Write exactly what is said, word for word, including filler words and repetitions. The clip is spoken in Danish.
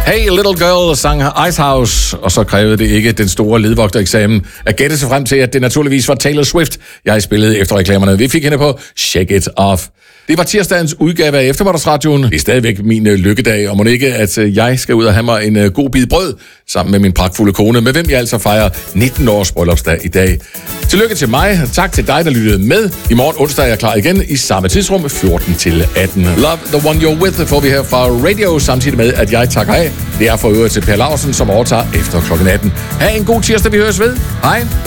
Hey Little Girl sang Icehouse, og så krævede det ikke den store ledvogtereksamen at gætte sig frem til, at det naturligvis var Taylor Swift, jeg spillede efter reklamerne. Vi fik hende på Shake It Off. Det var tirsdagens udgave af Eftermiddagsradioen. Det er stadigvæk min uh, lykkedag, og må ikke, at uh, jeg skal ud og have mig en uh, god bid brød sammen med min pragtfulde kone, med hvem jeg altså fejrer nitten års bryllupsdag i dag. Tillykke til mig, og tak til dig, der lyttede med. I morgen onsdag er jeg klar igen i samme tidsrum, fjorten til atten. Love the one you're with får vi her fra radio, samtidig med, at jeg takker af. Det er for øvrigt til Per Lausen, som overtager efter klokken atten. Ha' en god tirsdag, vi høres ved. Hej.